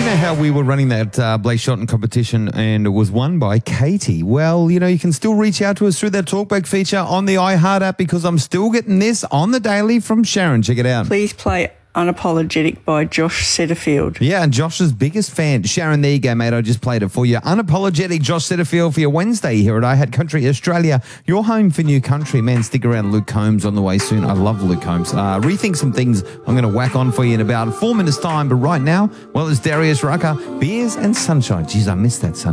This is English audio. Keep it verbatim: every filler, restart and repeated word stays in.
know how we were running that uh, Blake Shelton competition and it was won by Katie? Well, you know, you can still reach out to us through that Talkback feature on the iHeart app because I'm still getting this on the daily from Sharon. Check it out. Please play Unapologetic by Josh Setterfield. Yeah, Josh's biggest fan. Sharon, there you go, mate. I just played it for you. Unapologetic Josh Setterfield for your Wednesday here at iHeart Country Australia. Your home for new country. Man, stick around. Luke Combs on the way soon. I love Luke Combs. Uh, rethink some things I'm going to whack on for you in about four minutes' time. But right now, well, it's Darius Rucker, Beers and Sunshine. Jeez, I missed that, son.